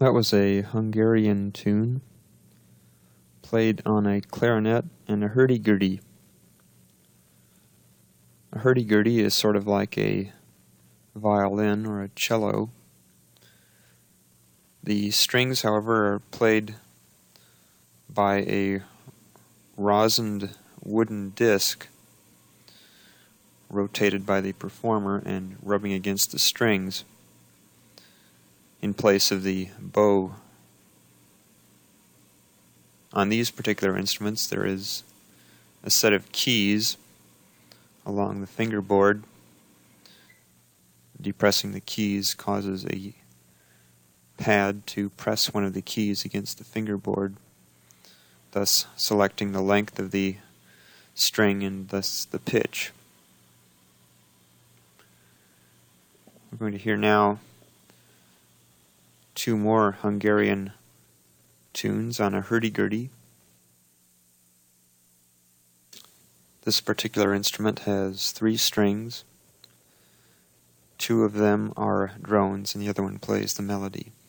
That was a Hungarian tune played on a clarinet and a hurdy-gurdy. A hurdy-gurdy is sort of like a violin or a cello. The strings, however, are played by a rosined wooden disc rotated by the performer and rubbing against the strings in place of the bow. On these particular instruments there is a set of keys along the fingerboard. Depressing the keys causes a pad to press one of the keys against the fingerboard, thus selecting the length of the string and thus the pitch. We're going to hear now two more Hungarian tunes on a hurdy-gurdy. This particular instrument has 3 strings. 2 of them are drones and the other one plays the melody.